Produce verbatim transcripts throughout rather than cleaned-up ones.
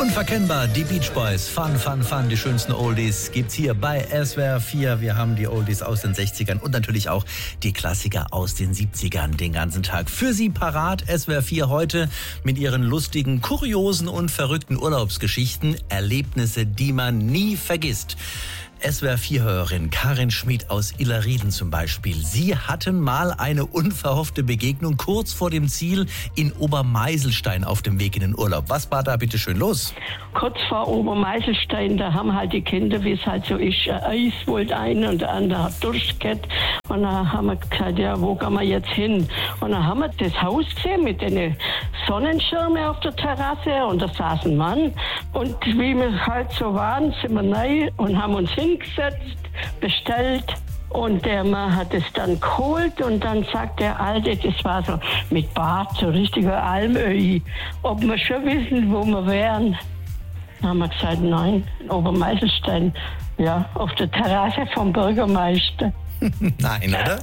Unverkennbar, die Beach Boys. Fun, fun, fun. Die schönsten Oldies gibt's hier bei S W R vier. Wir haben die Oldies aus den sechzigern und natürlich auch die Klassiker aus den siebzigern den ganzen Tag für Sie parat. S W R vier heute mit ihren lustigen, kuriosen und verrückten Urlaubsgeschichten. Erlebnisse, die man nie vergisst. S W R vier-Hörerin Karin Schmid aus Illerrieden zum Beispiel. Sie hatten mal eine unverhoffte Begegnung kurz vor dem Ziel in Obermeiselstein auf dem Weg in den Urlaub. Was war da bitte schön los? Kurz vor Obermeiselstein, da haben halt die Kinder, wie es halt so ist, Eis wollte ein und der andere hat Durst gehabt. Und dann haben wir gesagt, ja, wo gehen wir jetzt hin? Und dann haben wir das Haus gesehen mit den Sonnenschirmen auf der Terrasse und da saß ein Mann. Und wie wir halt so waren, sind wir rein und haben uns hingesetzt, bestellt. Und der Mann hat es dann geholt und dann sagt der Alte, das war so mit Bad, so richtiger Almöhi, ob wir schon wissen, wo wir wären. Dann haben wir gesagt, nein, in Obermeiselstein, ja, auf der Terrasse vom Bürgermeister. Nein, oder?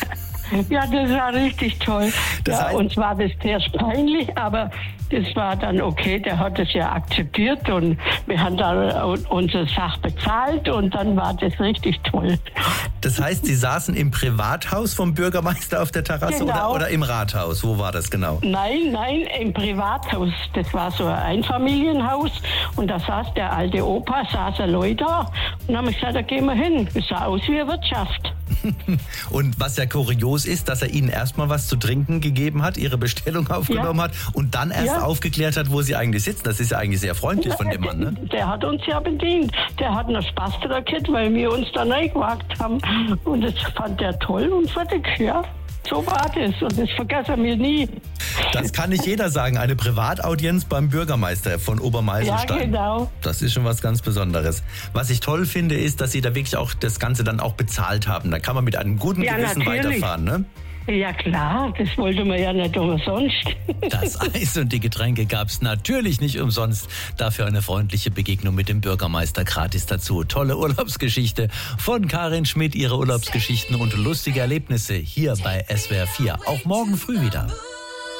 Ja, das war richtig toll. Das ja, heißt, uns war das sehr peinlich, aber das war dann okay. Der hat es ja akzeptiert und wir haben dann unsere Sache bezahlt und dann war das richtig toll. Das heißt, Sie saßen im Privathaus vom Bürgermeister auf der Terrasse Genau. oder, oder im Rathaus? Wo war das genau? Nein, nein, im Privathaus. Das war so ein Einfamilienhaus und da saß der alte Opa, saßen Leute da und dann haben wir gesagt, da gehen wir hin. Es sah aus wie eine Wirtschaft. Und was ja kurios ist, dass er Ihnen erstmal was zu trinken gegeben hat, Ihre Bestellung aufgenommen Ja. hat und dann erst Ja. aufgeklärt hat, wo Sie eigentlich sitzen. Das ist ja eigentlich sehr freundlich von dem Mann, ne? Der hat uns ja bedient. Der hat noch Spaß daran gehabt, weil wir uns da reingewagt haben. Und das fand der toll und fertig, ja. So war das und das vergessen wir nie. Das kann nicht jeder sagen. Eine Privataudienz beim Bürgermeister von Obermeiselstein. Ja, genau. Das ist schon was ganz Besonderes. Was ich toll finde, ist, dass Sie da wirklich auch das Ganze dann auch bezahlt haben. Da kann man mit einem guten Ja, Gewissen natürlich. weiterfahren, ne? Ja klar, das wollte man ja nicht umsonst. Das Eis und die Getränke gab's natürlich nicht umsonst. Dafür eine freundliche Begegnung mit dem Bürgermeister gratis dazu. Tolle Urlaubsgeschichte von Karin Schmid. Ihre Urlaubsgeschichten und lustige Erlebnisse hier bei S W R vier. Auch morgen früh wieder.